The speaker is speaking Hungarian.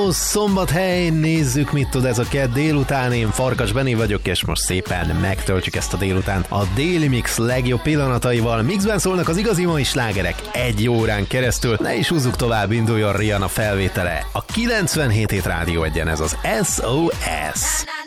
Hello, Szombathely! Nézzük, mit tud ez a kedd délután. Én Farkas Benni vagyok, és most szépen megtöltjük ezt a délutánt a Déli Mix legjobb pillanataival. Mixben szólnak az igazi mai slágerek 1 órán keresztül. Ne is húzzuk tovább, induljon Rihanna felvétele. A 97 Hét Rádió Egyen, ez az SOS.